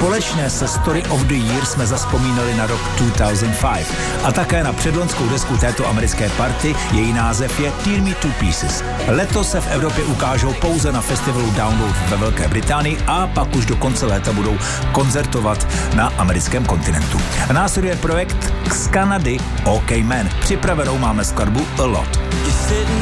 Společně se Story of the Year jsme zazpomínali na rok 2005 a také na předloňskou desku této americké party, její název je Tear Me to Pieces. Letos se v Evropě ukážou pouze na festivalu Download ve Velké Británii a pak už do konce léta budou koncertovat na americkém kontinentu. Následuje projekt z Kanady OK Man. Připravenou máme skladbu A Lot.